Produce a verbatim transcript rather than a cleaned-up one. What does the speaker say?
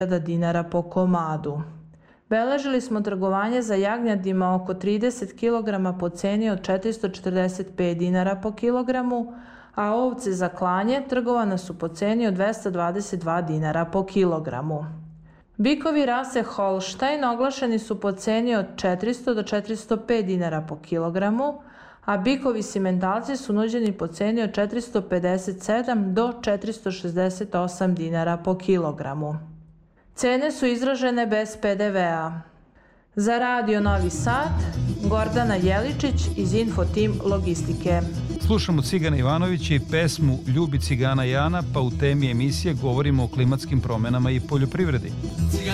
hiljada dinara po komadu. Beležili smo trgovanje za jagnjadima oko trideset kilograma po ceni od četiristo četrdeset pet dinara po kilogramu, a ovce za klanje trgovane su po ceni od dvesta dvadeset dva dinara po kilogramu. Bikovi rase Holstein oglašeni su po ceni od četiristo do četiristo pet dinara po kilogramu, a bikovi simentalci su nuđeni po ceni od četiristo pedeset sedam do četiristo šezdeset osam dinara po kilogramu. Cene su izražene bez pe de vea. Za Radio Novi Sad, Gordana Jeličić iz Infotim Logistike. Slušamo Cigana Ivanovića i pesmu Ljubi cigana Jana, pa u temi emisije govorimo o klimatskim promenama i poljoprivredi.